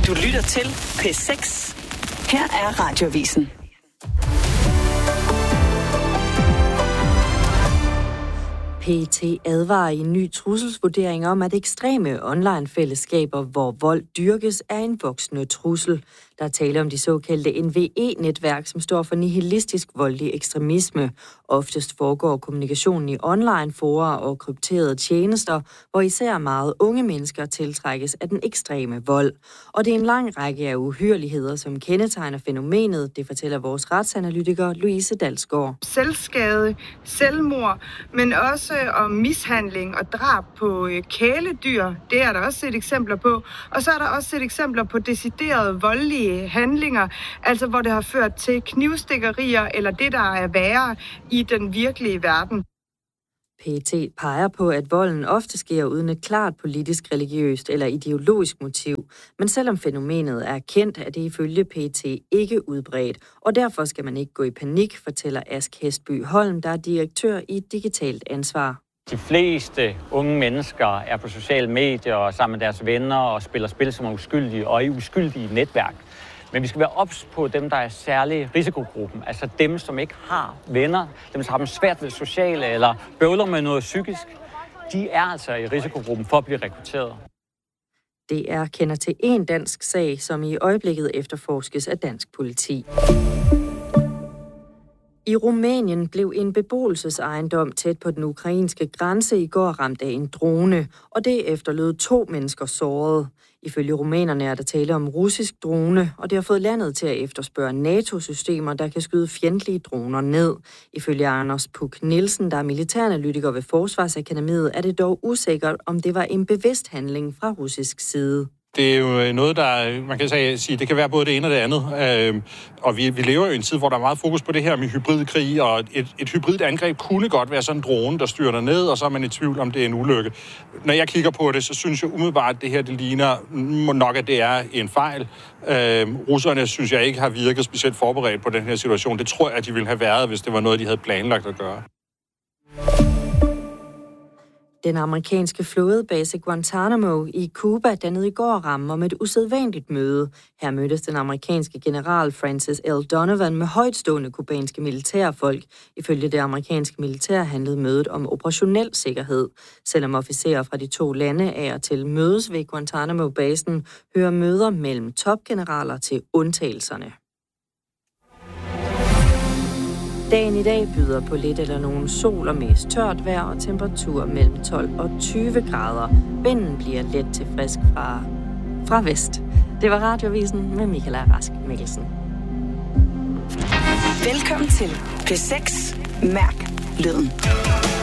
Du lytter til P6. Her er Radioavisen. PET advarer i en ny trusselsvurdering om, at ekstreme online-fællesskaber, hvor vold dyrkes, er en voksende trussel. Der er tale om de såkaldte NVE-netværk, som står for nihilistisk voldelig ekstremisme. Oftest foregår kommunikationen i online-forer og krypterede tjenester, hvor især meget unge mennesker tiltrækkes af den ekstreme vold. Og det er en lang række af uhyrligheder, som kendetegner fænomenet, det fortæller vores retsanalytiker Louise Dalsgaard. Selvskade, selvmord, men også om mishandling og drab på kæledyr. Det er der også set eksempler på. Og så er der også set eksempler på deciderede voldelige handlinger, altså hvor det har ført til knivstikkerier eller det, der er værre i den virkelige verden. PET peger på, at volden ofte sker uden et klart politisk, religiøst eller ideologisk motiv. Men selvom fænomenet er kendt, er det ifølge PET ikke udbredt, og derfor skal man ikke gå i panik, fortæller Ask Hestby Holm, der er direktør i Digitalt Ansvar. De fleste unge mennesker er på sociale medier og sammen med deres venner og spiller spil som uskyldige og i uskyldige netværk. Men vi skal være ops på dem, der er særlig risikogruppen. Altså dem, som ikke har venner, dem, som har dem svært ved sociale eller bøvler med noget psykisk. De er altså i risikogruppen for at blive rekrutteret. DR kender til en dansk sag, som i øjeblikket efterforskes af dansk politi. I Rumænien blev en beboelsesejendom tæt på den ukrainske grænse i går ramt af en drone, og det efterlod 2 mennesker såret. Ifølge rumænerne er der tale om russisk drone, og det har fået landet til at efterspørge NATO-systemer, der kan skyde fjendtlige droner ned. Ifølge Anders Puk Nielsen, der er militæranalytiker ved Forsvarsakademiet, er det dog usikkert, om det var en bevidst handling fra russisk side. Det er jo noget, der, man kan sige, det kan være både det ene og det andet. Og vi lever jo i en tid, hvor der er meget fokus på det her med hybridkrig, og et hybridt angreb kunne godt være sådan en drone, der styrter ned, og så er man i tvivl om, det er en ulykke. Når jeg kigger på det, så synes jeg umiddelbart, at det her, det ligner nok, at det er en fejl. Russerne, synes jeg, ikke har virket specielt forberedt på den her situation. Det tror jeg, at de ville have været, hvis det var noget, de havde planlagt at gøre. Den amerikanske flådebase Guantanamo i Cuba dannede i går rammen om et usædvanligt møde. Her mødtes den amerikanske general Francis L. Donovan med højtstående kubanske militærfolk. Ifølge det amerikanske militær handlede mødet om operationel sikkerhed. Selvom officerer fra de 2 lande af og til mødes ved Guantanamo-basen, hører møder mellem topgeneraler til undtagelserne. Dagen i dag byder på lidt eller nogen sol og mest tørt vejr og temperatur mellem 12 og 20 grader. Vinden bliver let til frisk fra vest. Det var Radioavisen med Michaela Rask Mikkelsen. Velkommen til P6. Mærk lyden.